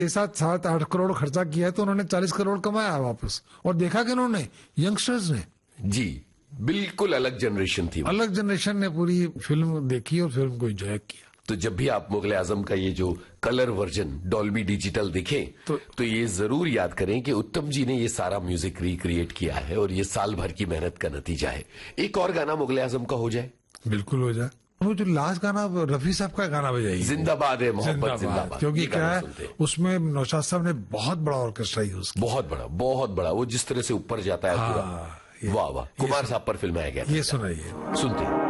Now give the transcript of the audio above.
साथ 7-8 करोड़ खर्चा किया है तो उन्होंने 40 करोड़ कमाया वापस। और देखा कि उन्होंने यंगस्टर्स ने जी बिल्कुल अलग जनरेशन थी, अलग जनरेशन ने पूरी फिल्म देखी और फिल्म को एंजॉय किया। तो जब भी आप मुगले आजम का ये जो कलर वर्जन डॉल्बी डिजिटल दिखे तो ये जरूर याद करें कि उत्तम जी ने ये सारा म्यूजिक रिक्रिएट किया है और ये साल भर की मेहनत का नतीजा है। एक और गाना मुगले आजम का हो जाए, बिल्कुल हो जाए। वो जो लास्ट गाना रफी साहब का गाना बजाइए, जिंदाबाद है मोहब्बत जिंदाबाद, क्योंकि क्या है उसमें नौशाद साहब ने बहुत बड़ा ऑर्केस्ट्रा यूज किया, बहुत बड़ा वो जिस तरह से ऊपर जाता है पूरा, वाह वाह। कुमार साहब पर फिल्माया गया, ये सुनाइए, सुनते हैं।